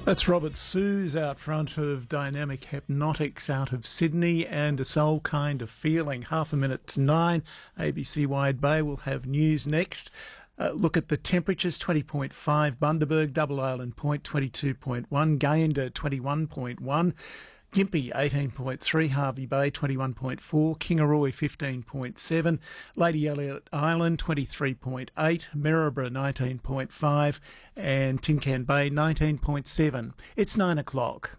That's Robert Sues out front of Dynamic Hypnotics out of Sydney and A Soul Kind of Feeling. 9:30, ABC Wide Bay will have news next. Look at the temperatures, 20.5, Bundaberg, Double Island Point, 22.1, Gayndah, 21.1, Gympie, 18.3, Harvey Bay, 21.4, Kingaroy, 15.7, Lady Elliot Island, 23.8, Maryborough, 19.5, and Tincan Bay, 19.7. It's 9 o'clock.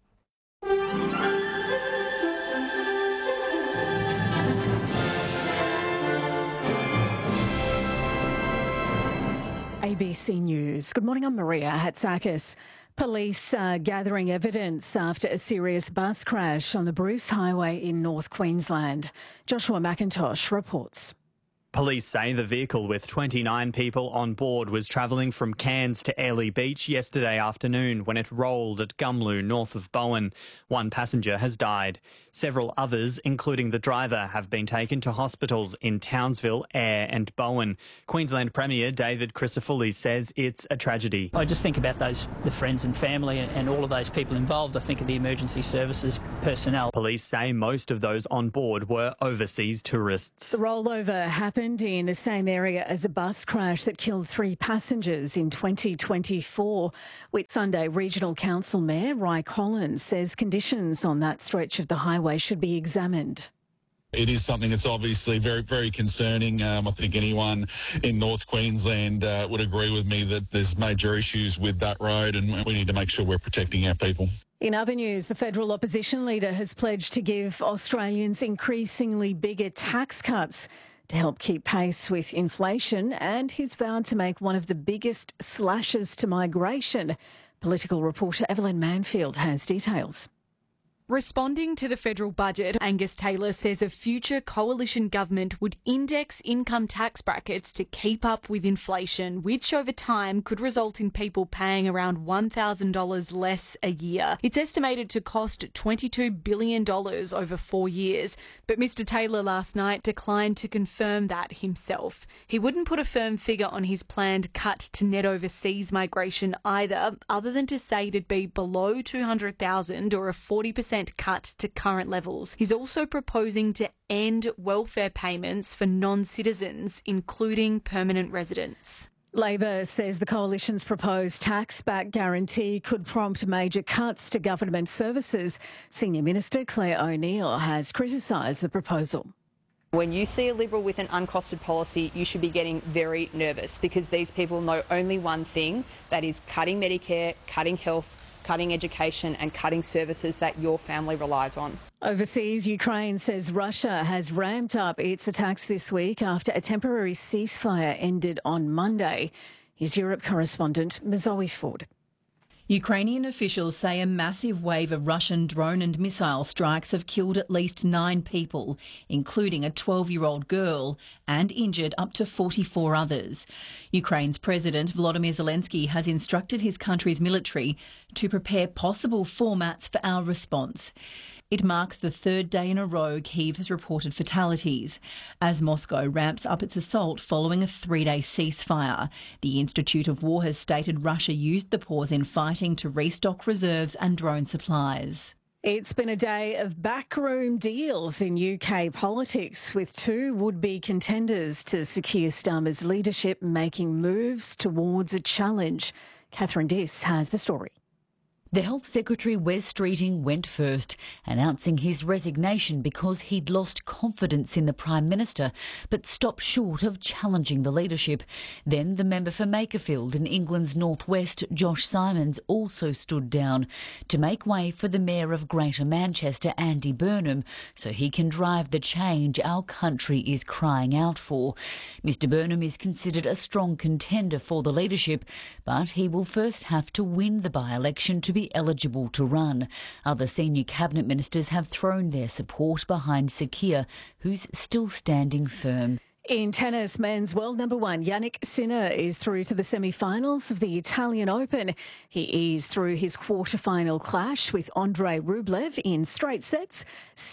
ABC News. Good morning, I'm Maria Hatzakis. Police are gathering evidence after a serious bus crash on the Bruce Highway in North Queensland. Joshua McIntosh reports. Police say the vehicle with 29 people on board was travelling from Cairns to Airlie Beach yesterday afternoon when it rolled at Gumloo, north of Bowen. One passenger has died. Several others, including the driver, have been taken to hospitals in Townsville, Ayr and Bowen. Queensland Premier David Crisafulli says it's a tragedy. I just think about the friends and family and all of those people involved. I think of the emergency services personnel. Police say most of those on board were overseas tourists. The rollover happened in the same area as a bus crash that killed 3 passengers in 2024. Whitsunday Regional Council Mayor Ry Collins says conditions on that stretch of the highway should be examined. It is something that's obviously very, very concerning. I think anyone in North Queensland would agree with me that there's major issues with that road and we need to make sure we're protecting our people. In other news, the federal opposition leader has pledged to give Australians increasingly bigger tax cuts to help keep pace with inflation, and he's vowed to make one of the biggest slashes to migration. Political reporter Evelyn Manfield has details. Responding to the federal budget, Angus Taylor says a future coalition government would index income tax brackets to keep up with inflation, which over time could result in people paying around $1,000 less a year. It's estimated to cost $22 billion over 4 years, but Mr Taylor last night declined to confirm that himself. He wouldn't put a firm figure on his planned cut to net overseas migration either, other than to say it'd be below 200,000 or a 40% cut to current levels. He's also proposing to end welfare payments for non-citizens, including permanent residents. Labor says the coalition's proposed tax-back guarantee could prompt major cuts to government services. Senior Minister Claire O'Neill has criticised the proposal. When you see a Liberal with an uncosted policy, you should be getting very nervous because these people know only one thing, that is cutting Medicare, cutting health, cutting education and cutting services that your family relies on. Overseas, Ukraine says Russia has ramped up its attacks this week after a temporary ceasefire ended on Monday. Here's Europe correspondent Mazoe Ford. Ukrainian officials say a massive wave of Russian drone and missile strikes have killed at least 9 people, including a 12-year-old girl, and injured up to 44 others. Ukraine's President Volodymyr Zelensky has instructed his country's military to prepare possible formats for our response. It marks the 3rd day in a row Kyiv has reported fatalities, as Moscow ramps up its assault following a 3-day ceasefire. The Institute of War has stated Russia used the pause in fighting to restock reserves and drone supplies. It's been a day of backroom deals in UK politics, with 2 would-be contenders to Sir Keir Starmer's leadership making moves towards a challenge. Catherine Diss has the story. The Health Secretary Wes Streeting went first, announcing his resignation because he'd lost confidence in the Prime Minister, but stopped short of challenging the leadership. Then the member for Makerfield in England's northwest, Josh Simons, also stood down to make way for the Mayor of Greater Manchester, Andy Burnham, so he can drive the change our country is crying out for. Mr Burnham is considered a strong contender for the leadership, but he will first have to win the by-election to be eligible to run. Other senior cabinet ministers have thrown their support behind Sir Keir, who's still standing firm. In tennis, men's world number 1 Jannik Sinner is through to the semi-finals of the Italian Open. He eased through his quarter-final clash with Andrei Rublev in straight sets,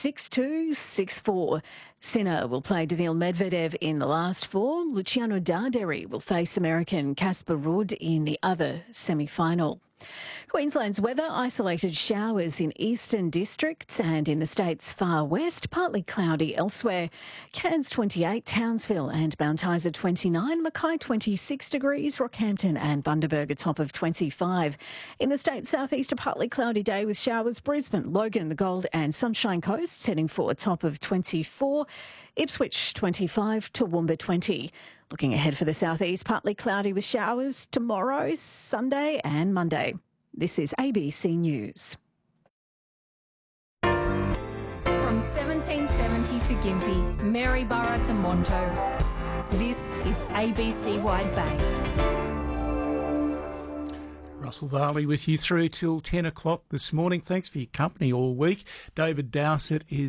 6-2, 6-4. Sinner will play Daniil Medvedev in the last 4. Luciano Darderi will face American Casper Ruud in the other semi-final. Queensland's weather, isolated showers in eastern districts and in the state's far west, partly cloudy elsewhere. Cairns 28, Townsville and Mount Isa 29, Mackay 26 degrees, Rockhampton and Bundaberg a top of 25. In the state's southeast, a partly cloudy day with showers. Brisbane, Logan, the Gold and Sunshine Coast heading for a top of 24. Ipswich 25, Toowoomba 20. Looking ahead for the southeast, partly cloudy with showers tomorrow, Sunday and Monday. This is ABC News. From 1770 to Gympie, Maryborough to Monto, this is ABC Wide Bay. Russell Varley with you through till 10 o'clock this morning. Thanks for your company all week. David Dowsett is